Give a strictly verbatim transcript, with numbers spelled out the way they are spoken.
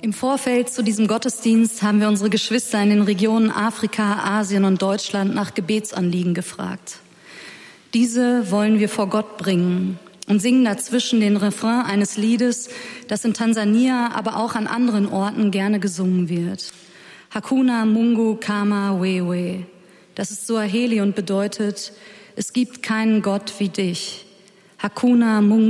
Im Vorfeld zu diesem Gottesdienst haben wir unsere Geschwister in den Regionen Afrika, Asien und Deutschland nach Gebetsanliegen gefragt. Diese wollen wir vor Gott bringen und singen dazwischen den Refrain eines Liedes, das in Tansania, aber auch an anderen Orten gerne gesungen wird. Hakuna Mungu Kama Wewe. Das ist Swahili und bedeutet, es gibt keinen Gott wie dich. Hakuna Mungu